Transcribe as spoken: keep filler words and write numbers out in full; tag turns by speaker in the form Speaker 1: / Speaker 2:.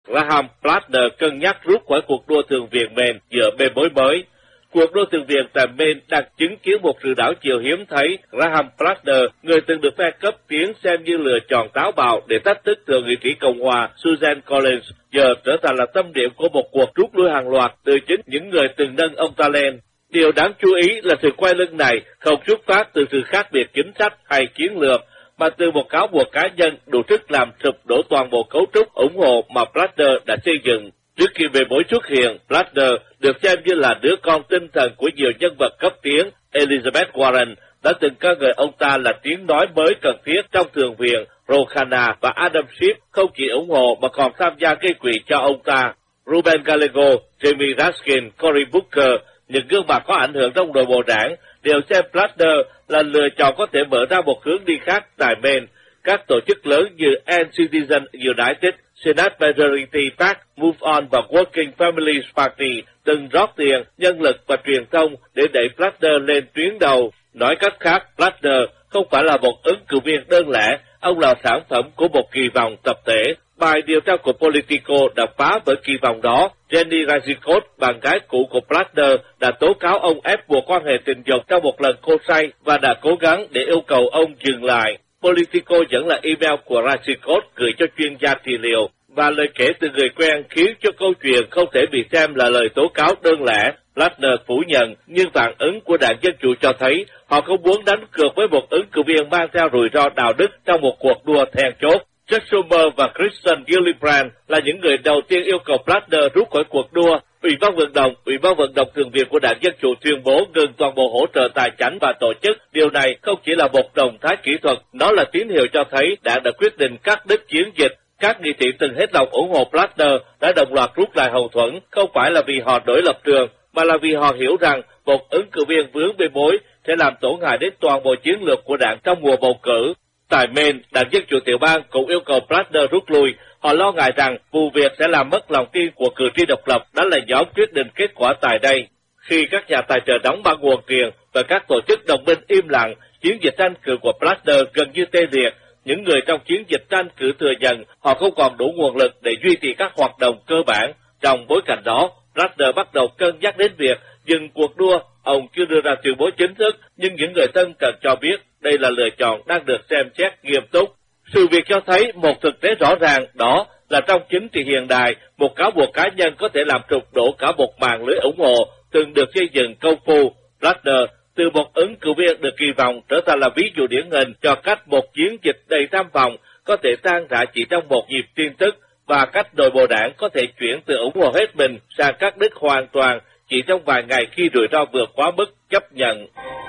Speaker 1: Graham Plattner cân nhắc rút khỏi cuộc đua thường viện Maine dựa bê bối mới. Cuộc đua thường viện tại Maine đang chứng kiến một sự đảo chiều hiếm thấy. Graham Plattner, người từng được phe cấp tiến xem như lựa chọn táo bạo để thách thức thượng nghị sĩ Cộng hòa Susan Collins, giờ trở thành là tâm điểm của một cuộc rút lui hàng loạt từ chính những người từng nâng ông ta lên. Điều đáng chú ý là sự quay lưng này không xuất phát từ sự khác biệt chính sách hay chiến lược, mà từ một cáo buộc cá nhân đủ sức làm sụp đổ toàn bộ cấu trúc ủng hộ mà Plattner đã xây dựng. Trước khi bê bối xuất hiện, Plattner được xem như là đứa con tinh thần của nhiều nhân vật cấp tiến. Elizabeth Warren đã từng ca ngợi ông ta là tiếng nói mới cần thiết trong Thượng viện. Ro Khanna và Adam Schiff không chỉ ủng hộ mà còn tham gia gây quỹ cho ông ta. Ruben Gallego, Jamie Raskin, Cory Booker, những gương mặt có ảnh hưởng trong nội bộ đảng, đều xem Plattner là lựa chọn có thể mở ra một hướng đi khác tại Maine. Các tổ chức lớn như End Citizen United, Senate Majority PAC, Move On và Working Families Party từng rót tiền, nhân lực và truyền thông để đẩy Plattner lên tuyến đầu. Nói cách khác, Plattner không phải là một ứng cử viên đơn lẻ, ông là sản phẩm của một kỳ vọng tập thể. Bài điều tra của Politico đã phá vỡ kỳ vọng đó. Jenny Rajikot, bạn gái cũ của Plattner, đã tố cáo ông ép buộc quan hệ tình dục trong một lần cô say và đã cố gắng để yêu cầu ông dừng lại. Politico dẫn là email của Rajikot gửi cho chuyên gia trị liệu và lời kể từ người quen khiến cho câu chuyện không thể bị xem là lời tố cáo đơn lẻ. Plattner phủ nhận, nhưng phản ứng của đảng Dân Chủ cho thấy họ không muốn đánh cược với một ứng cử viên mang theo rủi ro đạo đức trong một cuộc đua then chốt. Chuck Schumer và Kristen Gillibrand là những người đầu tiên yêu cầu Plattner rút khỏi cuộc đua. Ủy ban vận động, Ủy ban vận động thường viện của đảng Dân Chủ tuyên bố ngừng toàn bộ hỗ trợ tài chính và tổ chức. Điều này không chỉ là một động thái kỹ thuật, nó là tín hiệu cho thấy đảng đã quyết định cắt đứt chiến dịch. Các nghị sĩ từng hết lòng ủng hộ Plattner đã đồng loạt rút lại hậu thuẫn, không phải là vì họ đổi lập trường, mà là vì họ hiểu rằng một ứng cử viên vướng bê bối sẽ làm tổn hại đến toàn bộ chiến lược của đảng trong mùa bầu cử. Tại Maine, đảng Dân Chủ tiểu bang cũng yêu cầu Plattner rút lui. Họ lo ngại rằng vụ việc sẽ làm mất lòng tin của cử tri độc lập, đó là nhóm quyết định kết quả tại đây. Khi các nhà tài trợ đóng băng nguồn tiền và các tổ chức đồng minh im lặng, chiến dịch tranh cử của Plattner gần như tê liệt. Những người trong chiến dịch tranh cử thừa nhận họ không còn đủ nguồn lực để duy trì các hoạt động cơ bản. Trong bối cảnh đó, Plattner bắt đầu cân nhắc đến việc dừng cuộc đua. Ông chưa đưa ra tuyên bố chính thức, nhưng những người thân cận cho biết đây là lựa chọn đang được xem xét nghiêm túc. Sự việc cho thấy một thực tế rõ ràng, đó là trong chính trị hiện đại, một cáo buộc cá nhân có thể làm trục đổ cả một mạng lưới ủng hộ từng được xây dựng công phu. Plattner, từ một ứng cử viên được kỳ vọng trở thành là ví dụ điển hình cho cách một chiến dịch đầy tham vọng có thể tan rã chỉ trong một nhịp tin tức, và cách nội bộ đảng có thể chuyển từ ủng hộ hết mình sang cắt đứt hoàn toàn chỉ trong vài ngày khi rủi ro vượt quá mức chấp nhận.